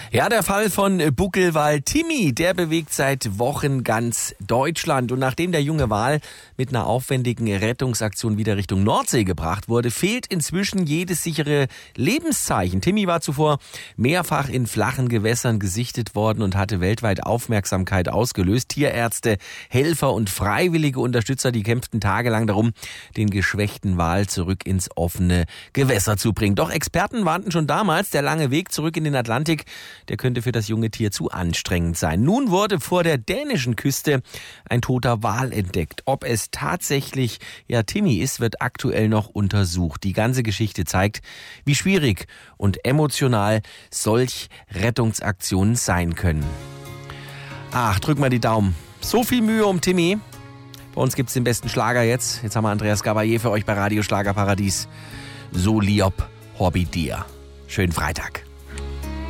Ja, der Fall von Buckelwal Timmy, der bewegt seit Wochen ganz Deutschland. Und nachdem der junge Wal mit einer aufwendigen Rettungsaktion wieder Richtung Nordsee gebracht wurde, fehlt inzwischen jedes sichere Lebenszeichen. Timmy war zuvor mehrfach in flachen Gewässern gesichtet worden und hatte weltweit Aufmerksamkeit ausgelöst. Tierärzte, Helfer und freiwillige Unterstützer, die kämpften tagelang darum, den geschwächten Wal zurück ins offene Gewässer zu bringen. Doch Experten warnten schon damals, der lange Weg zurück in den Atlantik, der könnte für das junge Tier zu anstrengend sein. Nun wurde vor der dänischen Küste ein toter Wal entdeckt. Ob es tatsächlich Timmy ist, wird aktuell noch untersucht. Die ganze Geschichte zeigt, wie schwierig und emotional solch Rettungsaktionen sein können. Ach, drück mal die Daumen. So viel Mühe um Timmy. Bei uns gibt's den besten Schlager jetzt. Jetzt haben wir Andreas Gabalier für euch bei Radio Schlagerparadies. So lieb, Hobby dir. Schönen Freitag.